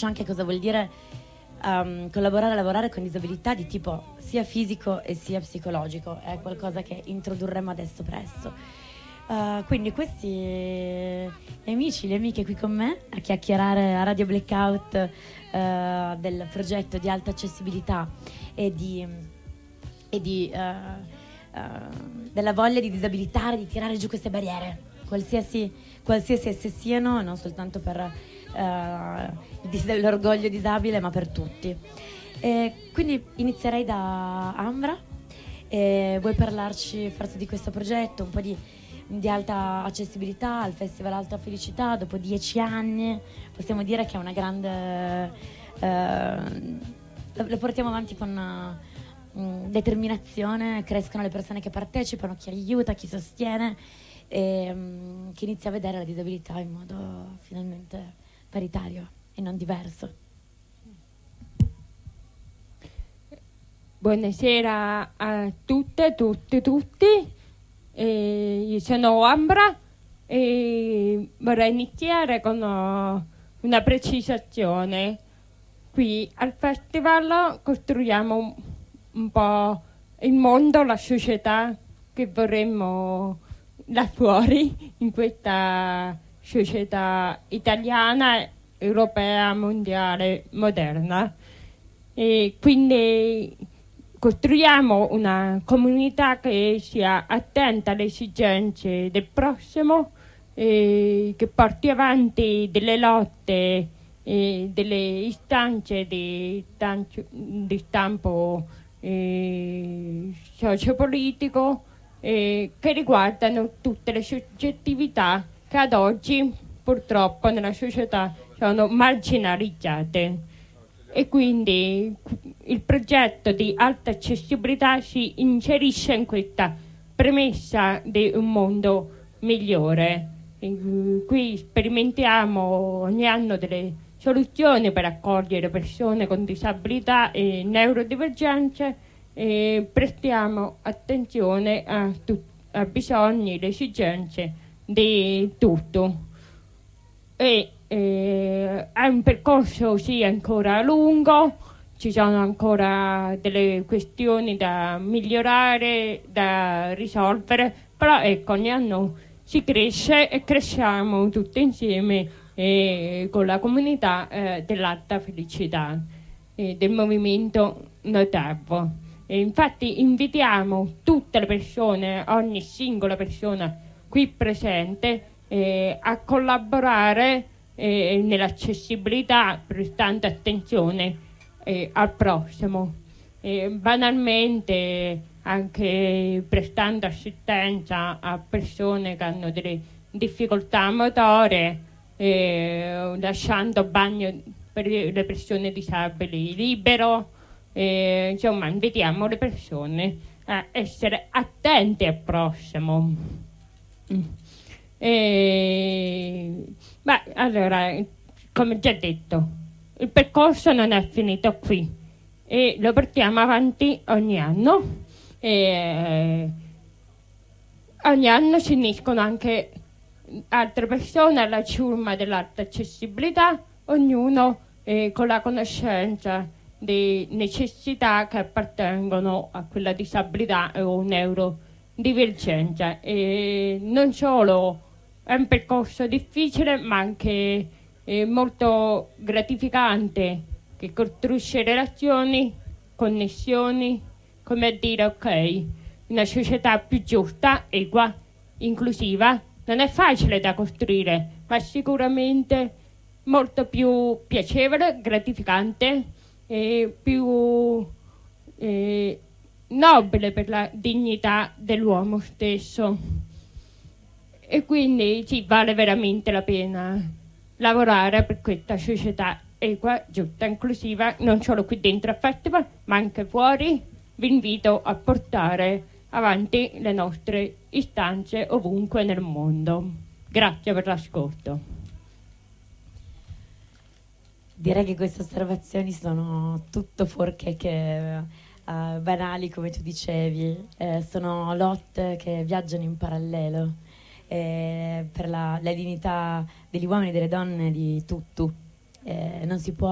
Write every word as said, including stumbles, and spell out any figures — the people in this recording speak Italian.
capisce anche cosa vuol dire um, collaborare e lavorare con disabilità di tipo sia fisico e sia psicologico. È qualcosa che introdurremo adesso presto. Uh, quindi questi gli amici, le amiche qui con me a chiacchierare a Radio Blackout uh, del progetto di alta accessibilità e di, e di uh, uh, della voglia di disabilitare, di tirare giù queste barriere, qualsiasi, qualsiasi esse siano, non soltanto per uh, l'orgoglio disabile, ma per tutti. E quindi inizierei da Ambra. E vuoi parlarci forse di questo progetto, un po' di di alta accessibilità al Festival Alta Felicità? Dopo dieci anni possiamo dire che è una grande eh, lo portiamo avanti con uh, determinazione, crescono le persone che partecipano, chi aiuta, chi sostiene e um, chi inizia a vedere la disabilità in modo finalmente paritario e non diverso. Buonasera a tutte, tutti, tutti. Eh, io sono Ambra e vorrei iniziare con uh, una precisazione. Qui al festival costruiamo un, un po' il mondo, la società che vorremmo là fuori, in questa società italiana, europea, mondiale, moderna. E quindi costruiamo una comunità che sia attenta alle esigenze del prossimo, eh, che porti avanti delle lotte e delle istanze di, tancio, di stampo eh, sociopolitico eh, che riguardano tutte le soggettività che ad oggi purtroppo nella società sono marginalizzate. E quindi il progetto di alta accessibilità si inserisce in questa premessa di un mondo migliore. E qui sperimentiamo ogni anno delle soluzioni per accogliere persone con disabilità e neurodivergenze e prestiamo attenzione a, tut- a bisogni, le esigenze di tutto. E Eh, è un percorso sì ancora lungo, ci sono ancora delle questioni da migliorare, da risolvere, però ecco, ogni anno si cresce e cresciamo tutti insieme eh, con la comunità eh, dell'Alta Felicità, eh, del movimento Notevo. E infatti invitiamo tutte le persone, ogni singola persona qui presente eh, a collaborare Eh, nell'accessibilità, prestando attenzione eh, al prossimo, eh, banalmente anche prestando assistenza a persone che hanno delle difficoltà motorie, eh, lasciando bagno per le persone disabili libero, eh, insomma invitiamo le persone a essere attente al prossimo. Mm. E, beh, allora, come già detto, il percorso non è finito qui e lo portiamo avanti ogni anno. E ogni anno si uniscono anche altre persone alla ciurma dell'alta accessibilità, ognuno eh, con la conoscenza di necessità che appartengono a quella disabilità o neurodivergenza. E non solo è un percorso difficile, ma anche eh, molto gratificante, che costruisce relazioni, connessioni, come a dire ok, una società più giusta, equa, inclusiva. Non è facile da costruire, ma sicuramente molto più piacevole, gratificante e più eh, nobile per la dignità dell'uomo stesso. E quindi sì, vale veramente la pena lavorare per questa società equa, giusta, inclusiva, non solo qui dentro al festival, ma anche fuori. Vi invito a portare avanti le nostre istanze ovunque nel mondo. Grazie per l'ascolto. Direi che queste osservazioni sono tutto fuorché che uh, banali, come tu dicevi. Eh, sono lotte che viaggiano in parallelo eh, per la, la dignità degli uomini e delle donne di tutto. Eh, non si può